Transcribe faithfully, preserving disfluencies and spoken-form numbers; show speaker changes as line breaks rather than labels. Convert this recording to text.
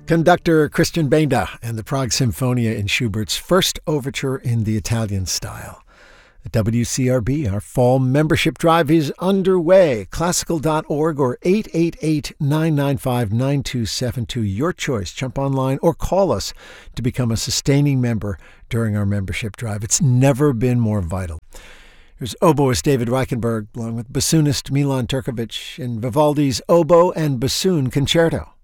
Conductor Christian Benda and the Prague Sinfonia in Schubert's first overture in the Italian style. At W C R B, our fall membership drive is underway. Classical dot org or eight eight eight, nine nine five, nine two seven two. Your choice. Jump online or call us to become a sustaining member during our membership drive. It's never been more vital. Here's oboist David Reichenberg along with bassoonist Milan Turkovic in Vivaldi's Oboe and Bassoon Concerto.